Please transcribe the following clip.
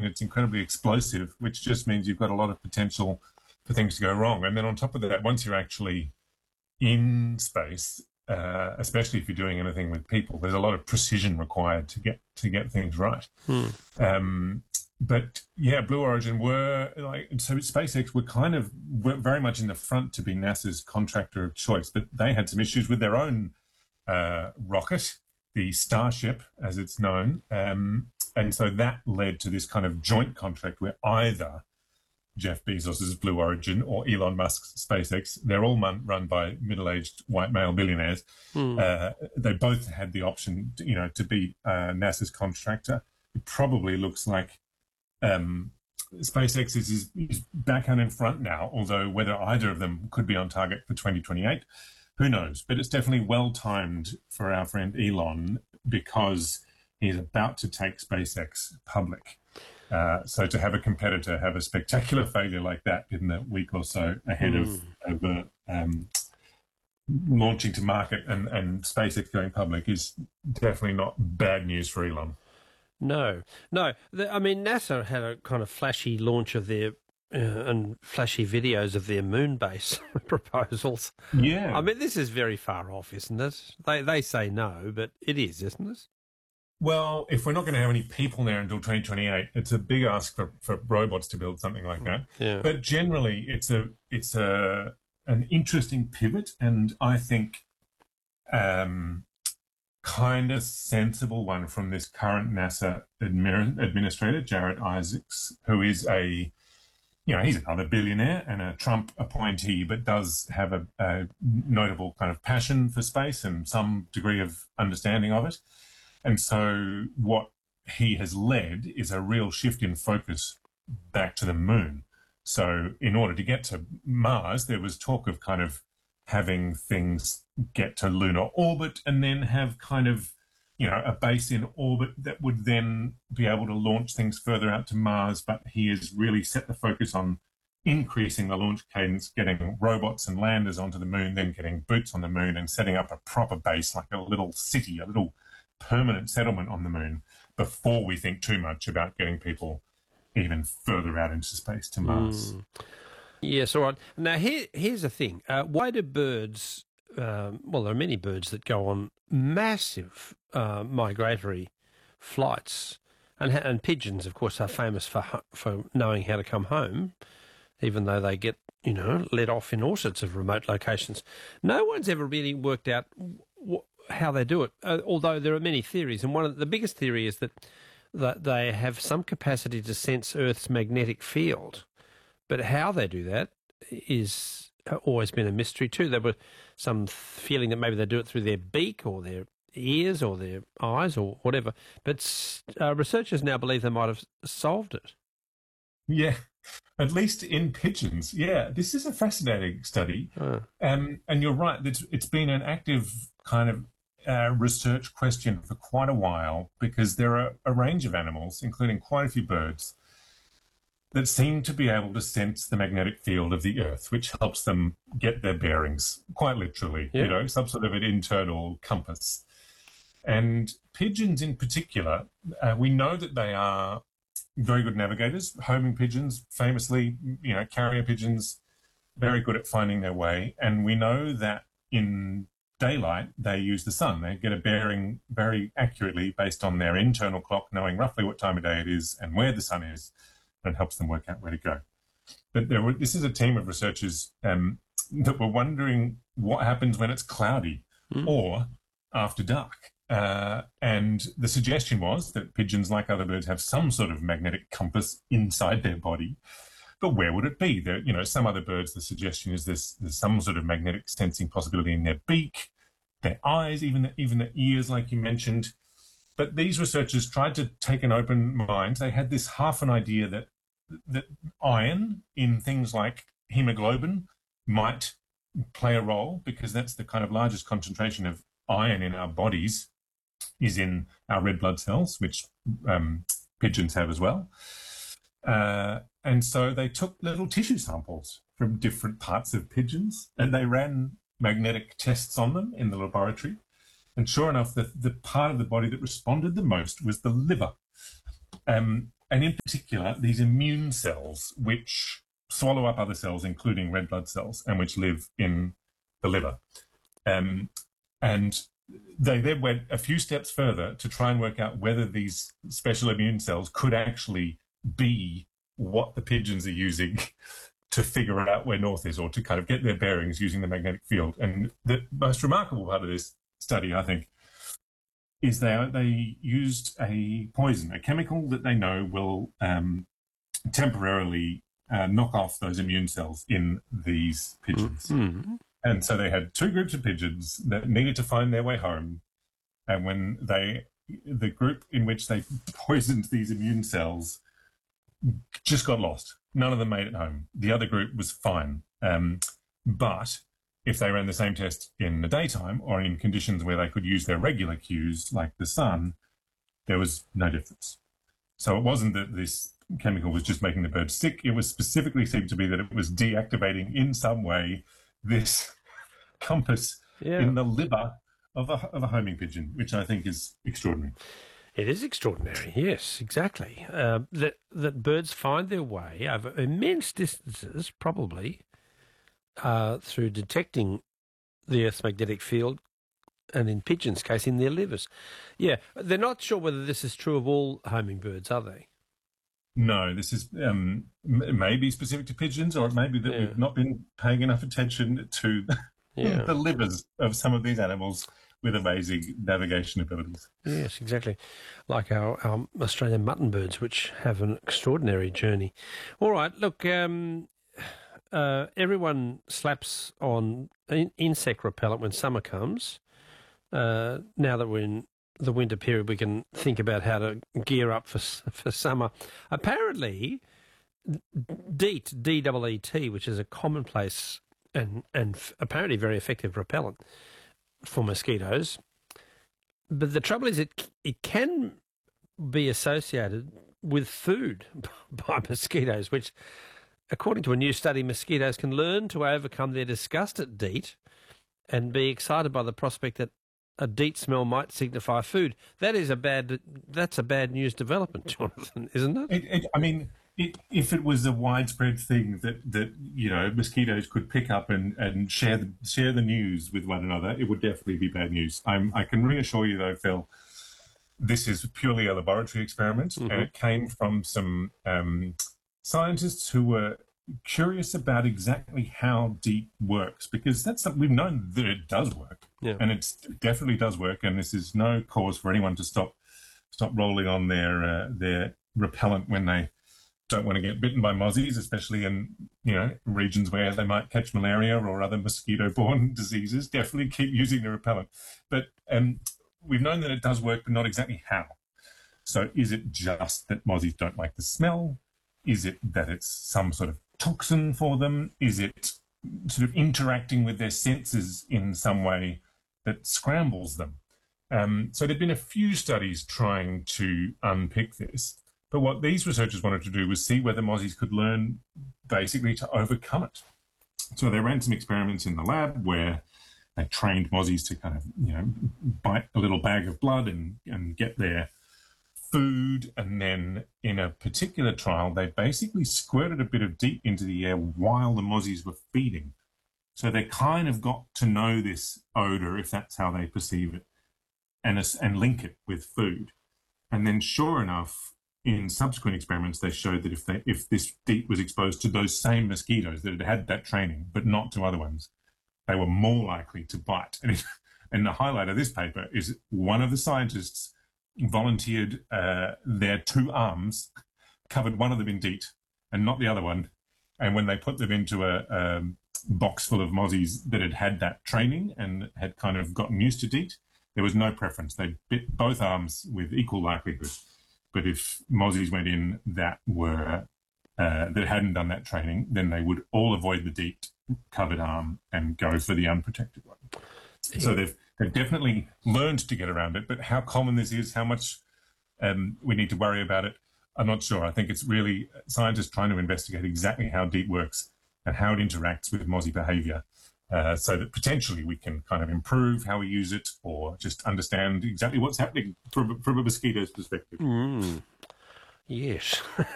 It's incredibly explosive, which just means you've got a lot of potential for things to go wrong. And then on top of that, once you're actually in space, especially if you're doing anything with people, there's a lot of precision required to get things right. But yeah, Blue Origin so SpaceX were very much in the front to be NASA's contractor of choice, but they had some issues with their own rocket, the Starship, as it's known, and so that led to this kind of joint contract where either Jeff Bezos's Blue Origin or Elon Musk's SpaceX, they're all run by middle-aged white male billionaires. They both had the option, to be NASA's contractor. It probably looks like SpaceX is back out in front now, although whether either of them could be on target for 2028, who knows? But it's definitely well-timed for our friend Elon because he's about to take SpaceX public. So to have a competitor have a spectacular failure like that in the week or so ahead of launching to market and SpaceX going public is definitely not bad news for Elon. No. NASA had a kind of flashy launch of their and flashy videos of their moon base proposals. Yeah. This is very far off, isn't it? They say no, but it is, isn't it? Well, if we're not going to have any people there until 2028, it's a big ask for robots to build something like that. Yeah. But generally, it's an interesting pivot, and I think kind of sensible one from this current NASA administrator, Jared Isaacs, who is he's another billionaire and a Trump appointee, but does have a notable kind of passion for space and some degree of understanding of it. And so what he has led is a real shift in focus back to the moon. So in order to get to Mars, there was talk of kind of having things get to lunar orbit and then have kind of, a base in orbit that would then be able to launch things further out to Mars. But he has really set the focus on increasing the launch cadence, getting robots and landers onto the moon, then getting boots on the moon and setting up a proper base, like a little city, a little permanent settlement on the moon before we think too much about getting people even further out into space to Mars. Yes, all right. Now, here's the thing. Why do birds, there are many birds that go on massive migratory flights, and pigeons, of course, are famous for knowing how to come home, even though they get, let off in all sorts of remote locations. No one's ever really worked out how they do it, although there are many theories, and the biggest theory is that they have some capacity to sense Earth's magnetic field, but how they do that is always been a mystery too. There were some feeling that maybe they do it through their beak or their ears or their eyes or whatever, but researchers now believe they might have solved it. Yeah, at least in pigeons. Yeah, this is a fascinating study, and you're right. It's been an active kind of research question for quite a while because there are a range of animals, including quite a few birds, that seem to be able to sense the magnetic field of the Earth, which helps them get their bearings, quite literally, some sort of an internal compass. And pigeons in particular, we know that they are very good navigators. Homing pigeons, famously, carrier pigeons, very good at finding their way. And we know that in daylight, they use the sun. They get a bearing very accurately based on their internal clock, knowing roughly what time of day it is and where the sun is, and helps them work out where to go. But this is a team of researchers that were wondering what happens when it's cloudy or after dark. And the suggestion was that pigeons, like other birds, have some sort of magnetic compass inside their body. But where would it be? Some other birds, the suggestion is there's some sort of magnetic sensing possibility in their beak, their eyes, even the ears, like you mentioned. But these researchers tried to take an open mind. They had this half an idea that iron in things like hemoglobin might play a role because that's the kind of largest concentration of iron in our bodies is in our red blood cells, which pigeons have as well. And so they took little tissue samples from different parts of pigeons and they ran magnetic tests on them in the laboratory. And sure enough, the part of the body that responded the most was the liver. and in particular, these immune cells, which swallow up other cells, including red blood cells, and which live in the liver. And they then went a few steps further to try and work out whether these special immune cells could actually be what the pigeons are using to figure out where north is, or to kind of get their bearings using the magnetic field. And the most remarkable part of this study, I think, is they used a poison, a chemical that they know will temporarily knock off those immune cells in these pigeons. Mm-hmm. And so they had two groups of pigeons that needed to find their way home. And when the group in which they poisoned these immune cells just got lost. None of them made it home. The other group was fine. But if they ran the same test in the daytime or in conditions where they could use their regular cues, like the sun, there was no difference. So it wasn't that this chemical was just making the birds sick. It was specifically seemed to be that it was deactivating in some way this compass in the liver of a homing pigeon, which I think is extraordinary. It is extraordinary, yes, exactly. That birds find their way over immense distances, probably, through detecting the Earth's magnetic field, and in pigeons' case, in their livers. Yeah, they're not sure whether this is true of all homing birds, are they? No, this is maybe specific to pigeons, or it may be that we've not been paying enough attention to the livers of some of these animals with amazing navigation abilities. Yes, exactly. Like our Australian mutton birds, which have an extraordinary journey. All right, look, everyone slaps on insect repellent when summer comes. Now that we're in the winter period, we can think about how to gear up for summer. Apparently, DEET, D-E-E-T, which is a commonplace and apparently very effective repellent for mosquitoes. But the trouble is it can be associated with food by mosquitoes, which, according to a new study, mosquitoes can learn to overcome their disgust at DEET and be excited by the prospect that a DEET smell might signify food. That's a bad news development, Jonathan, isn't it? If it was a widespread thing that mosquitoes could pick up and share the news with one another, it would definitely be bad news. I can reassure you, though, Phil, this is purely a laboratory experiment, and it came from some scientists who were curious about exactly how DEET works, because that's something we've known that it does work, and it definitely does work, and this is no cause for anyone to stop rolling on their repellent when they don't want to get bitten by mozzies, especially in regions where they might catch malaria or other mosquito-borne diseases. Definitely keep using the repellent, but we've known that it does work, but not exactly how. So is it just that mozzies don't like the smell? Is it that it's some sort of toxin for them? Is it sort of interacting with their senses in some way that scrambles them? So there've been a few studies trying to unpick this, but what these researchers wanted to do was see whether mozzies could learn basically to overcome it. So they ran some experiments in the lab where they trained mozzies to kind of, bite a little bag of blood and get their food, and then in a particular trial, they basically squirted a bit of DEET into the air while the mozzies were feeding. So they kind of got to know this odor, if that's how they perceive it, and link it with food. And then, sure enough, in subsequent experiments, they showed that if this DEET was exposed to those same mosquitoes that had that training, but not to other ones, they were more likely to bite. And the highlight of this paper is one of the scientists volunteered their two arms, covered one of them in DEET and not the other one. And when they put them into a box full of mozzies that had that training and had kind of gotten used to DEET, there was no preference. They bit both arms with equal likelihood. But if mozzies went in that hadn't done that training, then they would all avoid the DEET covered arm and go for the unprotected one. So they've definitely learned to get around it, but how common this is, how much we need to worry about it, I'm not sure. I think it's really scientists trying to investigate exactly how DEET works and how it interacts with mozzie behaviour, so that potentially we can kind of improve how we use it, or just understand exactly what's happening from a mosquito's perspective. Yes.